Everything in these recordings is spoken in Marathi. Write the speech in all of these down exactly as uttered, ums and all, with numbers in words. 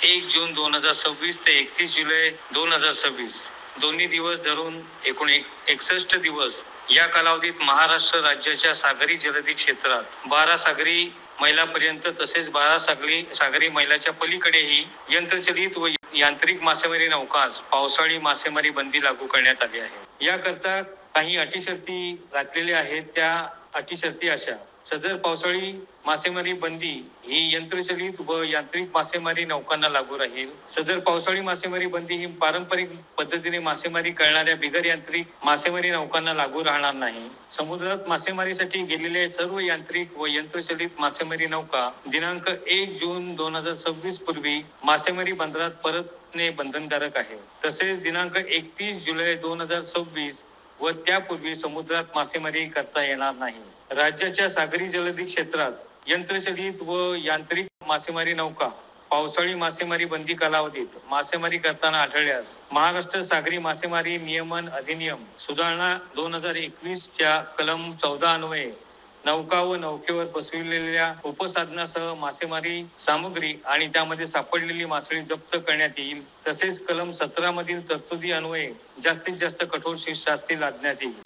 एक जून दोन हजार सव्वीस ते एकतीस जुलै दोन हजार सव्वीस दोन्ही दिवस धरून एकूण एकसष्ट दिवस या कालावधीत महाराष्ट्र राज्याच्या सागरी जलदी क्षेत्रात बारा सागरी मैलापर्यंत तसेच बारा सागरी सागरी मैलाच्या पलीकडेही यंत्रचलित व यांत्रिक मासेमारी नौकास पावसाळी मासेमारी बंदी लागू करण्यात आली आहे. याकरता काही अटी शर्ती घातलेल्या आहेत. त्या अटी शर्ती अशा: सदर पावसाळी मासेमारी बंदी ही यंत्रचलित व यांत्रिक मासेमारी नौकांना लागू राहील. सदर पावसाळी मासेमारी बंदी ही पारंपरिक पद्धतीने मासेमारी करणाऱ्या बिगर यांत्रिक मासेमारी नौकांना लागू राहणार नाही. समुद्रात मासेमारीसाठी गेलेले सर्व यांत्रिक व यंत्रचलित मासेमारी नौका दिनांक एक जून दोन हजार सव्वीस पूर्वी मासेमारी बंदरात परतणे बंधनकारक आहे. तसेच दिनांक एकतीस जुलै दोन हजार सव्वीस व त्यापूर्वी समुद्रात मासेमारी करता येणार नाही. राज्याच्या सागरी जलदी क्षेत्रात यंत्रचलित व यांत्रिक मासेमारी नौका पावसाळी मासेमारी बंदी कालावधीत मासेमारी करताना आढळल्यास महाराष्ट्र सागरी मासेमारी नियमन अधिनियम सुधारणा दोन हजार एकवीस च्या कलम चौदा अन्वये नौका व नौकेवर बसविलेल्या उपसाधनासह मासेमारी सामग्री आणि त्यामध्ये सापडलेली मासळी जप्त करण्यात येईल. तसेच कलम सतरा मधील तरतुदी अन्वये जास्तीत जास्त कठोर शिक्षाशास्ती लादण्यात येईल.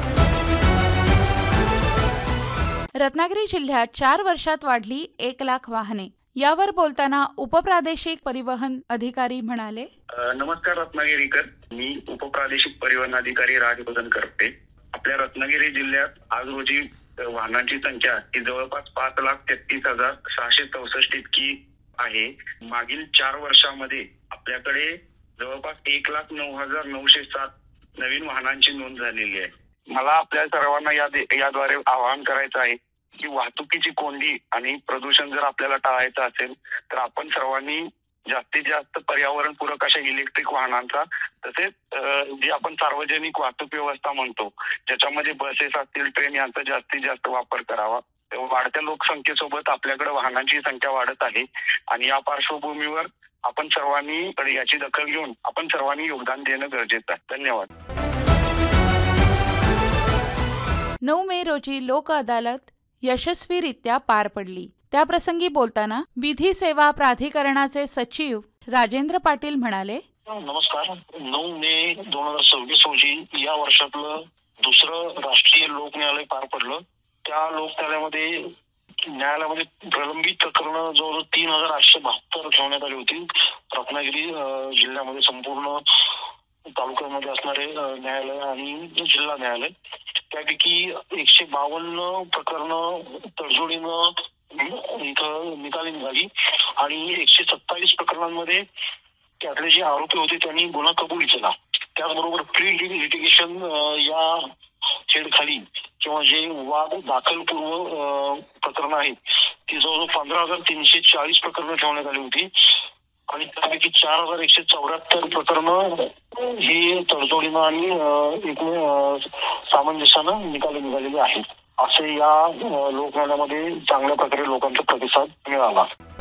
रत्नागिरी जिल्ह्यात चार वर्षात वाढली एक लाख वाहने. यावर बोलताना उपप्रादेशिक परिवहन अधिकारी म्हणाले, नमस्कार रत्नागिरीकर, मी उपप्रादेशिक परिवहन अधिकारी राजबोधन करते. आपल्या रत्नागिरी जिल्ह्यात आज रोजी वाहनांची संख्या ही जवळपास पाच लाख तेहतीस हजार सहाशे चौसष्ट इतकी आहे. मागील चार वर्षामध्ये आपल्याकडे जवळपास एक लाख नऊ हजार नऊशे सात नवीन वाहनांची नोंद झालेली आहे. मला आपल्या सर्वांना या याद्वारे आवाहन करायचं आहे की वाहतुकीची कोंडी आणि प्रदूषण जर आपल्याला टाळायचं असेल तर आपण सर्वांनी जास्तीत जास्त पर्यावरणपूरक अशा इलेक्ट्रिक वाहनांचा तसेच जे आपण सार्वजनिक वाहतूक व्यवस्था म्हणतो ज्याच्यामध्ये बसेस असतील, ट्रेन यांचा जास्तीत जास्त वापर करावा. वाढत्या लोकसंख्येसोबत आपल्याकडे वाहनांची संख्या वाढत आहे आणि या पार्श्वभूमीवर आपण सर्वांनी याची दखल घेऊन आपण सर्वांनी योगदान देणं गरजेचं आहे. धन्यवाद. नऊ मे रोजी लोक अदालत यशस्वीरित्या पार पडली. त्याप्रसंगी बोलताना विधी सेवा प्राधिकरणाचे सचिव राजेंद्र पाटील म्हणाले, नमस्कार. नऊ मे दोन हजार सव्वीस रोजी या वर्षातलं दुसरं राष्ट्रीय लोक न्यायालय पार पडलं. त्या लोक न्यायालयामध्ये न्यायालयामध्ये प्रलंबित प्रकरणं जवळजवळ तीन हजार आठशे बहात्तर ठेवण्यात आली होती. रत्नागिरी जिल्ह्यामध्ये संपूर्ण तालुक्यामध्ये असणारे न्यायालय आणि जिल्हा न्यायालय त्यापैकी एकशे बावन्न प्रकरणं तडजोडीनं इथं निकाली निघाली आणि एकशे सत्तावीस प्रकरणांमध्ये त्यातले जे आरोपी होते त्यांनी गुन्हा कबूल केला. त्याचबरोबर प्री लिटिगेशन या छेडखाली किंवा जे वाद दाखलपूर्व प्रकरण आहेत ती जवळजवळ पंधरा हजार तीनशे चाळीस प्रकरणं ठेवण्यात आली होती आणि त्यापैकी चार हजार एकशे चौऱ्याहत्तर प्रकरणं ही तडजोडीनं आणि एकूण सामंजस्यानं निकाली निघालेली आहेत. असे या लोकन्यायालयामध्ये चांगल्या प्रकारे लोकांचा प्रतिसाद मिळाला.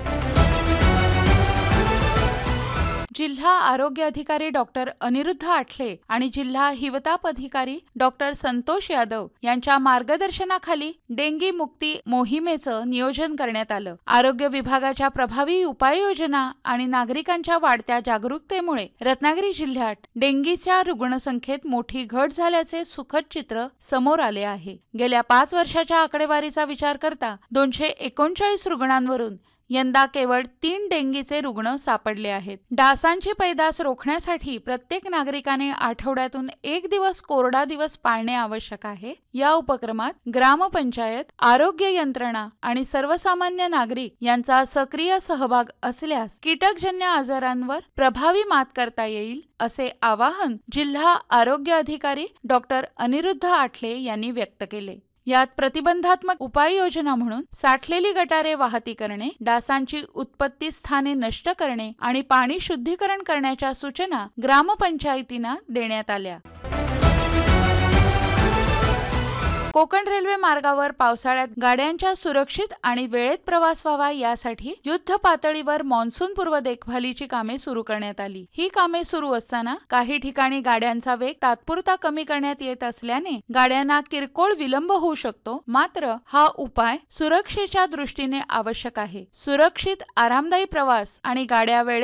जिल्हा आरोग्य अधिकारी डॉक्टर अनिरुद्ध आठले आणि जिल्हा हिवताप अधिकारी डॉक्टर संतोष यादव यांच्या मार्गदर्शनाखाली डेंगी मुक्ती मोहिमेचं नियोजन करण्यात आलं. आरोग्य विभागाच्या प्रभावी उपाययोजना आणि नागरिकांच्या वाढत्या जागरूकतेमुळे रत्नागिरी जिल्ह्यात डेंगीच्या रुग्णसंख्येत मोठी घट झाल्याचे सुखद चित्र समोर आले आहे. गेल्या पाच वर्षाच्या आकडेवारीचा विचार करता दोनशे एकोणचाळीस रुग्णांवरून यंदा केवळ तीन डेंगीचे रुग्ण सापडले आहेत. डासांची पैदास रोखण्यासाठी प्रत्येक नागरिकाने आठवड्यातून एक दिवस कोरडा दिवस पाळणे आवश्यक आहे. या उपक्रमात ग्रामपंचायत, आरोग्य यंत्रणा आणि सर्वसामान्य नागरिक यांचा सक्रिय सहभाग असल्यास कीटकजन्य आजारांवर प्रभावी मात करता येईल असे आवाहन जिल्हा आरोग्य अधिकारी डॉक्टर अनिरुद्ध आठले यांनी व्यक्त केले. यात प्रतिबंधात्मक उपाययोजना म्हणून साठलेली गटारे वाहती करणे, डासांची उत्पत्ती स्थाने नष्ट करणे आणि पाणी शुद्धीकरण करण्याच्या सूचना ग्रामपंचायतींना देण्यात आल्या. कोकण रेल्वे मार्गावर पावसाळ्यात गाड्यांच्या सुरक्षित आणि वेळेत प्रवास व्हावा यासाठी युद्ध पातळीवर मान्सूनपूर्व देखभालीची कामे सुरू करण्यात आली. ही कामे सुरू असताना काही ठिकाणी गाड्यांचा वेग तात्पुरता कमी करण्यात येत असल्याने गाड्यांना किरकोळ विलंब होऊ शकतो. मात्र हा उपाय सुरक्षेच्या दृष्टीने आवश्यक आहे. सुरक्षित आरामदायी प्रवास आणि गाड्या वेळेत